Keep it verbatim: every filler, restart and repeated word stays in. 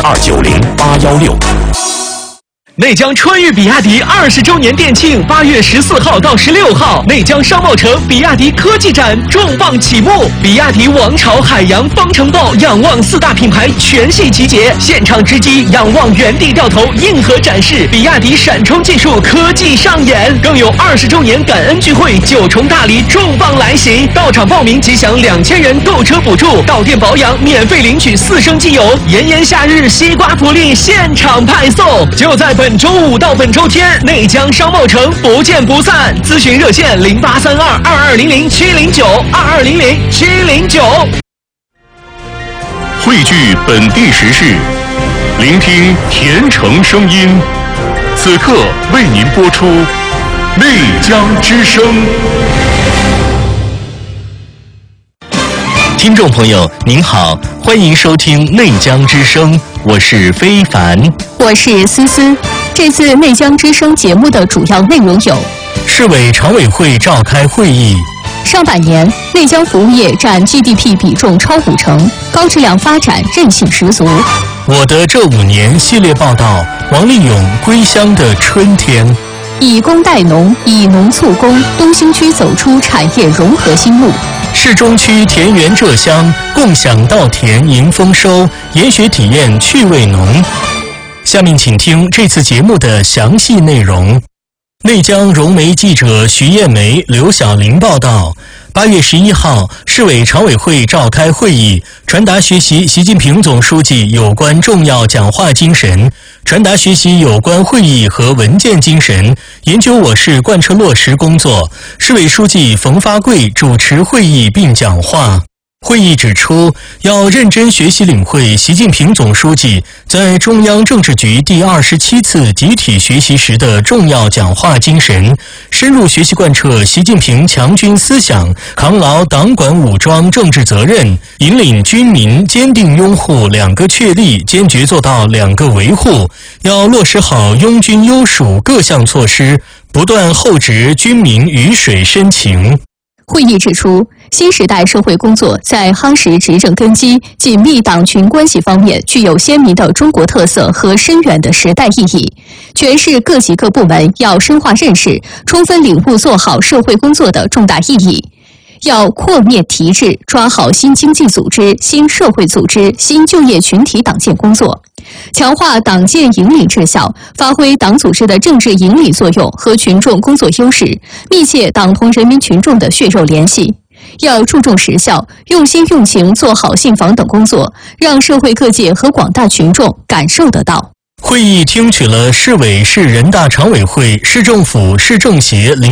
二九零八幺六。 内江川渝比亚迪二十周年店庆，八月十四号到十六号，内江商贸城比亚迪科技展重磅启幕，比亚迪王朝、海洋、方程豹、仰望四大品牌全系集结，现场直击，仰望原地掉头，硬核展示，比亚迪闪充技术科技上演，更有二十周年感恩聚会，九重大礼重磅来袭，到场报名即享两千元购车补助，到店保养免费领取四升机油，炎炎夏日西瓜福利现场派送，就在本。本周五到本周天，内江商贸城不见不散。咨询热线零八三二二二零零七零九二二零零七零九。 汇聚本地时事，聆听甜城声音。此刻为您播出内江之声。 听众朋友您好，欢迎收听内江之声，我是非凡， 我是思思。这次内江之声节目的主要内容有： 市委常委会召开会议， 上半年内江服务业占 G D P 比重超五成，高质量发展韧性十足。 我的这五年系列报道，王立勇《归乡的春天》。 以工代农，以农促工，东兴区走出产业融合新路。 市中区田园浙乡，共享稻田迎丰收，研学体验趣味浓。下面请听这次节目的详细内容。内江融媒记者徐艳梅、刘晓玲报道。八月十一号，市委常委会召开会议，传达学习习近平总书记有关重要讲话精神，传达学习有关会议和文件精神，研究我市贯彻落实工作。市委书记冯发贵主持会议并讲话。会议指出，要认真学习领会习近平总书记在中央政治局第二十七次集体学习时的重要讲话精神，深入学习贯彻习近平强军思想，扛牢党管武装政治责任，引领军民坚定拥护两个确立，坚决做到两个维护。要落实好拥军优属各项措施，不断厚植军民鱼水深情。 会议指出，新时代社会工作在夯实执政根基、紧密党群关系方面具有鲜明的中国特色和深远的时代意义。全市各级各部门要深化认识，充分领悟做好社会工作的重大意义。要扩面提质，抓好新经济组织、新社会组织、新就业群体党建工作，强化党建引领治效，发挥党组织的政治引领作用和群众工作优势，密切党同人民群众的血肉联系。要注重实效，用心用情做好信访等工作，让社会各界和广大群众感受得到。 会议听取了市委、市人大常委会、市政府、市政协